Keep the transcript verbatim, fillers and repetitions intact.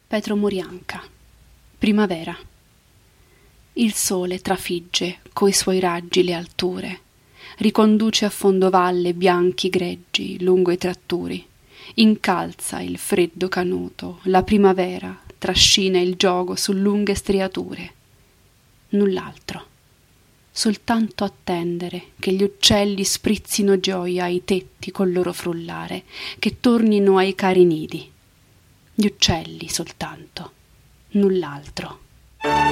Petro Morianca. Primavera. Il sole trafigge coi suoi raggi le alture, riconduce a fondovalle bianchi greggi lungo i tratturi, incalza il freddo canuto, la primavera trascina il giogo su lunghe striature. Null'altro, soltanto attendere che gli uccelli sprizzino gioia ai tetti col loro frullare, che tornino ai cari nidi. Gli uccelli soltanto, null'altro.